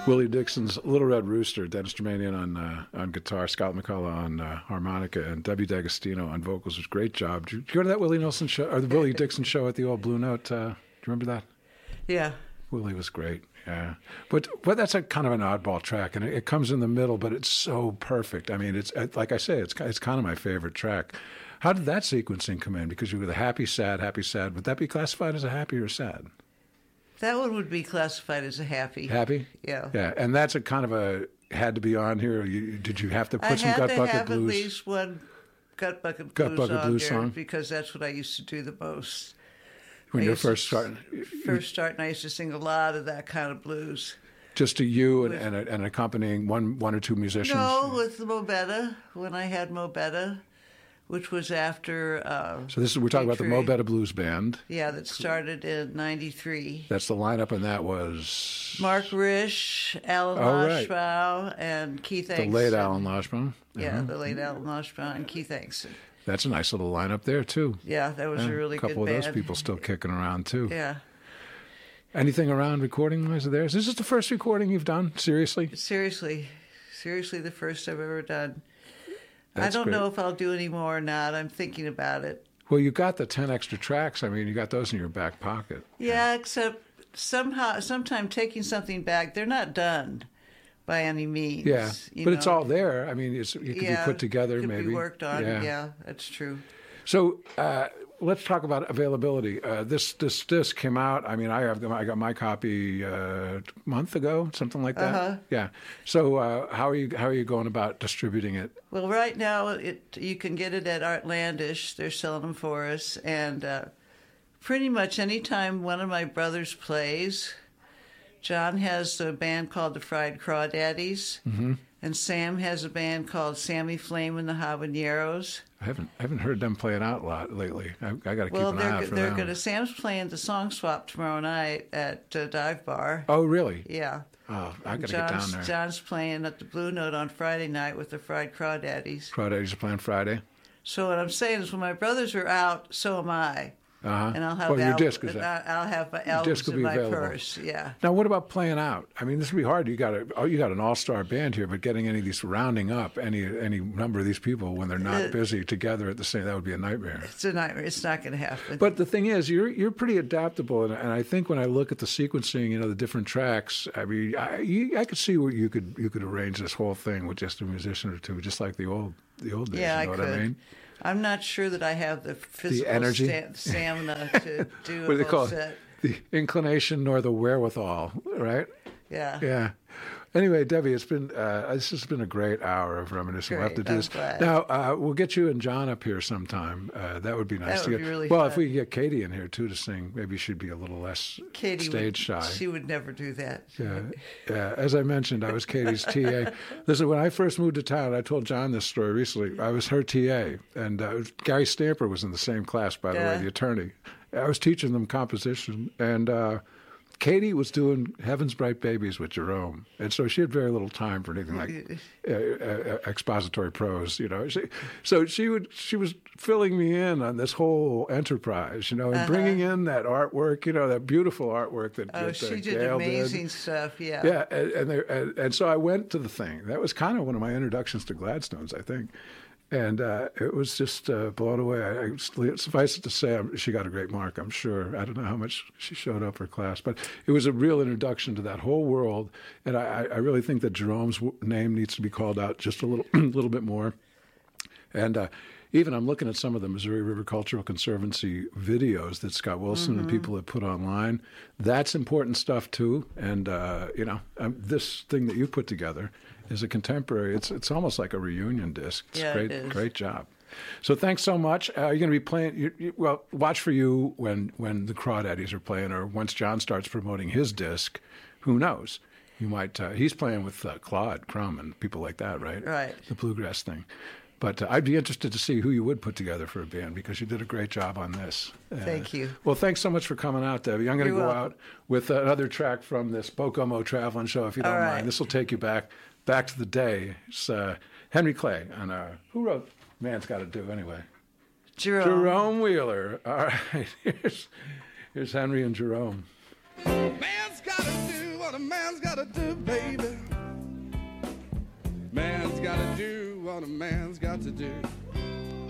Willie Dixon's Little Red Rooster, Dennis Germanian on guitar, Scott McCullough on harmonica, and Debbie D'Agostino on vocals. It was a great job. Did you go to that Willie Nelson show, or the Willie Dixon show at the old Blue Note? Do you remember that? Yeah. Willie was great, yeah. But that's a kind of an oddball track, and it comes in the middle, but it's so perfect. I mean, it's like I say, it's kind of my favorite track. How did that sequencing come in? Because you were the happy, sad, happy, sad. Would that be classified as a happy or sad? That one would be classified as a happy. Happy? Yeah. Yeah, and that's a kind of a, had to be on here. Did you have to put some Gut Bucket Blues? I had to have at least one Gut Bucket Blues on there song? Because that's what I used to do the most. When you were first starting? First starting, I used to sing a lot of that kind of blues. Just to you and accompanying one or two musicians? No, with the Mobetta, when I had Mobetta, which was after... so we're talking about the Mobetta Blues Band. Yeah, that started in 93. That's the lineup, and that was... Mark Risch, Alan Loshbaugh, and Keith Engson. The late Alan Loshbaugh. Yeah, the late Alan Loshbaugh and Keith Engson. That's a nice little lineup there, too. Yeah, that was a really good band. A couple of those people still kicking around, too. Yeah. Anything around recording-wise of theirs? Is this the first recording you've done? Seriously? Seriously, the first I've ever done. That's I don't great. know if I'll do any more or not. I'm thinking about it. Well, you got the 10 extra tracks. I mean, you got those in your back pocket. Yeah, except sometime taking something back, they're not done by any means. Yeah, but it's all there. I mean, it could be put together, it could maybe. be worked on. Yeah, that's true. So let's talk about availability. This disc came out. I mean, I got my copy a month ago, something like that. Uh-huh. Yeah. So how are you going about distributing it? Well, right now you can get it at Artlandish. They're selling them for us, and pretty much anytime one of my brothers plays. John has a band called the Fried Crawdaddies, and Sam has a band called Sammy Flame and the Habaneros. I haven't heard them playing out a lot lately. I got to keep an eye out for them. Sam's playing the Song Swap tomorrow night at Dive Bar. Oh, really? Yeah. Oh, I got to get down there. John's playing at the Blue Note on Friday night with the Fried Crawdaddies. Crawdaddies are playing Friday. So what I'm saying is, when my brothers are out, so am I. And I'll have your disc is out. I'll have my albums in my available. purse. Yeah. Now, what about playing out? I mean, this would be hard. You got an all-star band here, but getting any of these rounding up any number of these people when they're not busy together at the same, that would be a nightmare. It's a nightmare. It's not going to happen. But the thing is, you're pretty adaptable, and I think when I look at the sequencing, the different tracks, I mean, I could see where you could arrange this whole thing with just a musician or two, just like the old days. Yeah, you know I what could. I mean? I'm not sure that I have the physical energy? stamina to do What do they a call whole set. The inclination nor the wherewithal, right? Yeah. Yeah. Anyway, Debbie, it's been this has been a great hour of reminiscing. We'll have to do this glad. now. We'll get you and John up here sometime. That would be nice. That would be really well, fun. if we could get Katie in here too to sing, maybe she'd be a little less stage shy. She would never do that. Yeah. As I mentioned, I was Katie's TA. Listen, when I first moved to town, I told John this story recently. I was her TA, and Gary Stamper was in the same class, by the way, the attorney. I was teaching them composition, and Katie was doing Heaven's Bright Babies with Jerome, and so she had very little time for anything like expository prose, So she was filling me in on this whole enterprise, and bringing in that artwork, that beautiful artwork that she did Gail amazing stuff, yeah. Yeah, and so I went to the thing. That was kind of one of my introductions to Gladstones, I think. And it was just blown away. Suffice it to say, she got a great mark, I'm sure. I don't know how much she showed up for class, but it was a real introduction to that whole world. And I really think that Jerome's name needs to be called out just a little bit more. And even I'm looking at some of the Missouri River Cultural Conservancy videos that Scott Wilson and people have put online. That's important stuff, too. And, this thing that you put together is a contemporary. It's almost like a reunion disc. It's great, it is. Great job. So thanks so much. You're going to be playing. Watch for you when the Crawdaddies are playing, or once John starts promoting his disc. Who knows? You might. He's playing with Claude Crum and people like that, right? Right. The bluegrass thing. But I'd be interested to see who you would put together for a band, because you did a great job on this. Thank you. Well, thanks so much for coming out, Debbie. I'm going to go welcome. out with another track from this Bokomo Traveling Show, if you don't mind. This will take you back to the day. It's Henry Clay. And who wrote Man's Gotta Do, anyway? Jerome Wheeler. All right. Here's Henry and Jerome. Man's gotta do what a man's gotta do, baby. Man's gotta do what a man's got to do.